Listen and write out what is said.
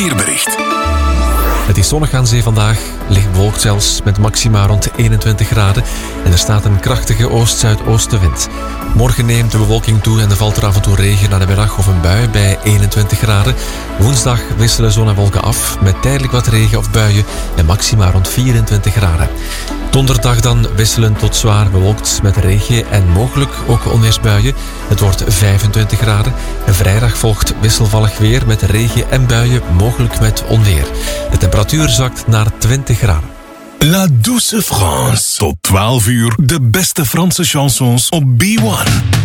Weerbericht. Het is zonnig aan zee vandaag, licht bewolkt zelfs, met maxima rond 21 graden. En er staat een krachtige oost-zuidoostenwind. Morgen neemt de bewolking toe en er valt er af en toe regen naar de middag of een bui bij 21 graden. Woensdag wisselen zon en wolken af, met tijdelijk wat regen of buien en maxima rond 24 graden. Donderdag dan wisselend tot zwaar bewolkt met regen en mogelijk ook onweersbuien. Het wordt 25 graden. En vrijdag volgt wisselvallig weer met regen en buien, mogelijk met onweer. De temperatuur zakt naar 20 graden. La Douce France. Tot 12 uur de beste Franse chansons op B1.